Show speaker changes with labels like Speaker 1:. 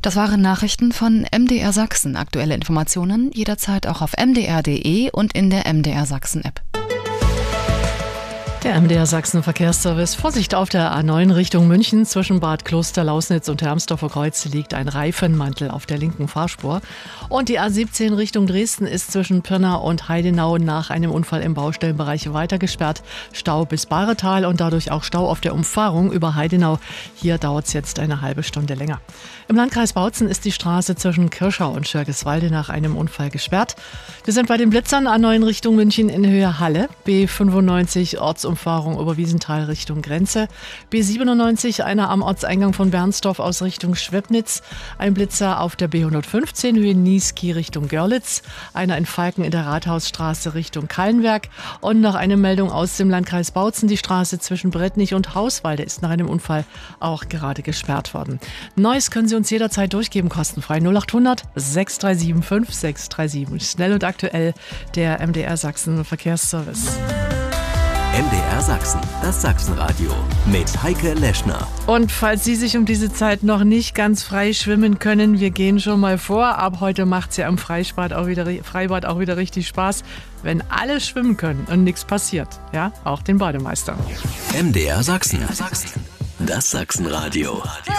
Speaker 1: Das waren Nachrichten von MDR Sachsen. Aktuelle Informationen jederzeit auch auf mdr.de und in der MDR Sachsen App.
Speaker 2: Der MDR Sachsen Verkehrsservice. Vorsicht auf der A9 Richtung München. Zwischen Bad Kloster-Lausnitz und Hermsdorfer Kreuz liegt ein Reifenmantel auf der linken Fahrspur. Und die A17 Richtung Dresden ist zwischen Pirna und Heidenau nach einem Unfall im Baustellenbereich weiter gesperrt. Stau bis Bahretal und dadurch auch Stau auf der Umfahrung über Heidenau. Hier dauert es jetzt eine halbe Stunde länger. Im Landkreis Bautzen ist die Straße zwischen Kirschau und Schörgeswalde nach einem Unfall gesperrt. Wir sind bei den Blitzern A9 Richtung München in Höhe Halle. B95 Ortsumfahrung über Wiesenthal Richtung Grenze. B97 einer am Ortseingang von Bernsdorf aus Richtung Schwebnitz. Ein Blitzer auf der B115 Höhe Niesky Richtung Görlitz. Einer in Falken in der Rathausstraße Richtung Kallenberg. Und noch eine Meldung aus dem Landkreis Bautzen. Die Straße zwischen Brettnich und Hauswalde ist nach einem Unfall auch gerade gesperrt worden. Neues können Sie uns jederzeit durchgeben, kostenfrei 0800 637 5637. Schnell und aktuell der MDR Sachsen Verkehrsservice.
Speaker 3: MDR Sachsen, das Sachsenradio mit Heike Leschner.
Speaker 2: Und falls Sie sich um diese Zeit noch nicht ganz frei schwimmen können, wir gehen schon mal vor. Ab heute macht es ja im Freibad auch wieder richtig Spaß, wenn alle schwimmen können und nichts passiert. Ja, auch den Bademeistern.
Speaker 3: MDR Sachsen, das Sachsenradio.